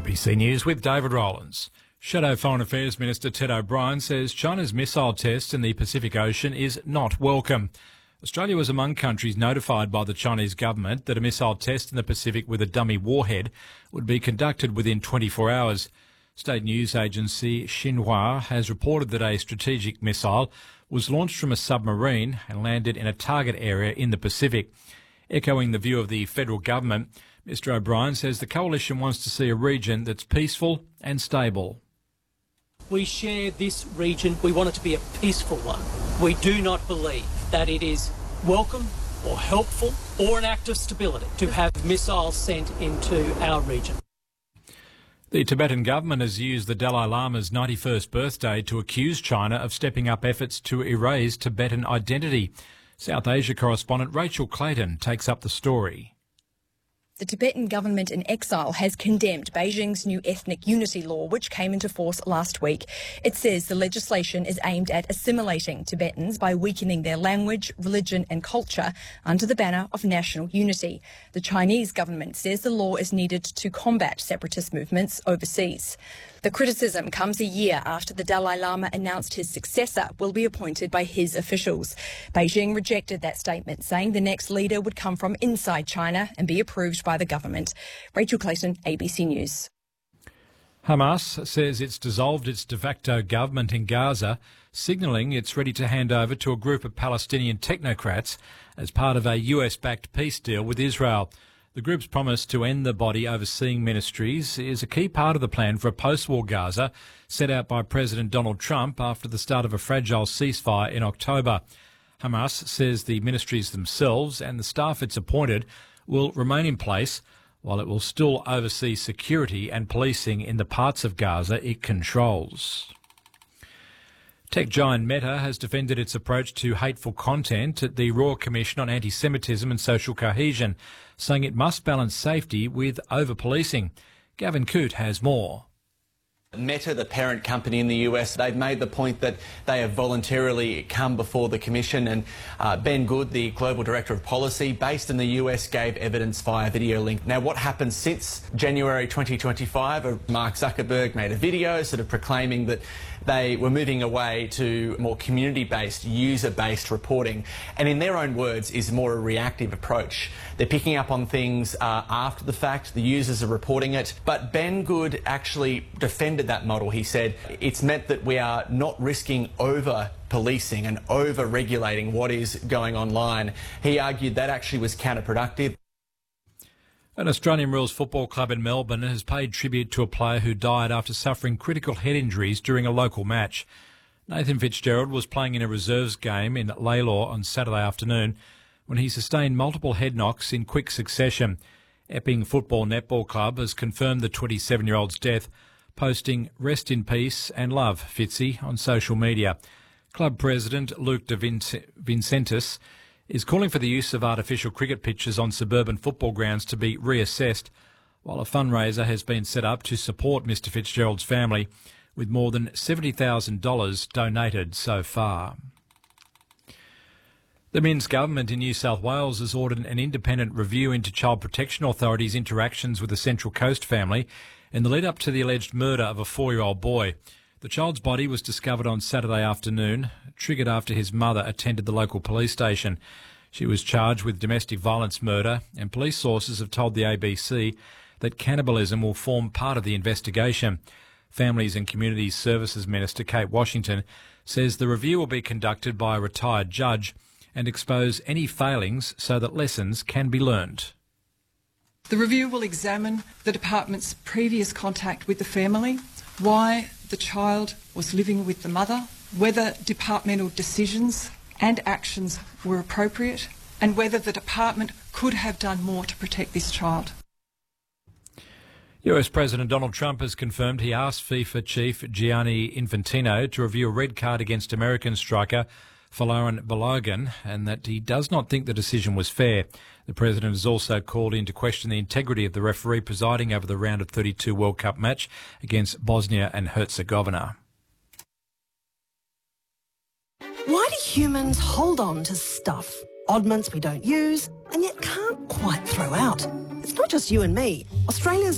ABC News with David Rowlands. Shadow Foreign Affairs Minister Ted O'Brien says China's missile test in the Pacific Ocean is not welcome. Australia was among countries notified by the Chinese government that a missile test in the Pacific with a dummy warhead would be conducted within 24 hours. State news agency Xinhua has reported that a strategic missile was launched from a submarine and landed in a target area in the Pacific. Echoing the view of the federal government, Mr O'Brien says the coalition wants to see a region that's peaceful and stable. We share this region. We want it to be a peaceful one. We do not believe that it is welcome or helpful or an act of stability to have missiles sent into our region. The Tibetan government has used the Dalai Lama's 91st birthday to accuse China of stepping up efforts to erase Tibetan identity. South Asia correspondent Rachel Clayton takes up the story. The Tibetan government in exile has condemned Beijing's new ethnic unity law, which came into force last week. It says the legislation is aimed at assimilating Tibetans by weakening their language, religion and culture under the banner of national unity. The Chinese government says the law is needed to combat separatist movements overseas. The criticism comes a year after the Dalai Lama announced his successor will be appointed by his officials. Beijing rejected that statement, saying the next leader would come from inside China and be approved by the government. Rachel Clayton, ABC News. Hamas says it's dissolved its de facto government in Gaza, signalling it's ready to hand over to a group of Palestinian technocrats as part of a US-backed peace deal with Israel. The group's promise to end the body overseeing ministries is a key part of the plan for a post-war Gaza set out by President Donald Trump after the start of a fragile ceasefire in October. Hamas says the ministries themselves and the staff it's appointed will remain in place, while it will still oversee security and policing in the parts of Gaza it controls. Tech giant Meta has defended its approach to hateful content at the Royal Commission on Anti-Semitism and Social Cohesion, saying it must balance safety with over-policing. Gavin Coote has more. Meta, the parent company in the US, they've made the point that they have voluntarily come before the Commission, and Ben Good, the Global Director of Policy based in the US, gave evidence via video link. Now, what happened since January 2025? Mark Zuckerberg made a video sort of proclaiming that they were moving away to more community-based, user-based reporting, and in their own words is more a reactive approach. They're picking up on things after the fact, the users are reporting it, but Ben Good actually defended that model. He said it's meant that we are not risking over-policing and over-regulating what is going online. He argued that actually was counterproductive. An Australian Rules football club in Melbourne has paid tribute to a player who died after suffering critical head injuries during a local match. Nathan Fitzgerald was playing in a reserves game in Laylaw on Saturday afternoon when he sustained multiple head knocks in quick succession. Epping Football Netball Club has confirmed the 27-year-old's death, posting "Rest in peace and love, Fitzy" on social media. Club president Luke De Vincentis is calling for the use of artificial cricket pitches on suburban football grounds to be reassessed, while a fundraiser has been set up to support Mr Fitzgerald's family, with more than $70,000 donated so far. The Minns government in New South Wales has ordered an independent review into Child Protection Authority's interactions with the Central Coast family in the lead-up to the alleged murder of a 4-year-old boy. The child's body was discovered on Saturday afternoon, triggered after his mother attended the local police station. She was charged with domestic violence murder, and police sources have told the ABC that cannibalism will form part of the investigation. Families and Community Services Minister Kate Washington says the review will be conducted by a retired judge and expose any failings so that lessons can be learned. The review will examine the department's previous contact with the family, why the child was living with the mother, whether departmental decisions and actions were appropriate, and whether the department could have done more to protect this child. US President Donald Trump has confirmed he asked FIFA chief Gianni Infantino to review a red card against American striker Folarin Balogun, and that he does not think the decision was fair. The president has also called into question the integrity of the referee presiding over the round of 32 World Cup match against Bosnia and Herzegovina. Why do humans hold on to stuff, oddments we don't use, and yet can't quite throw out? It's not just you and me. Australia's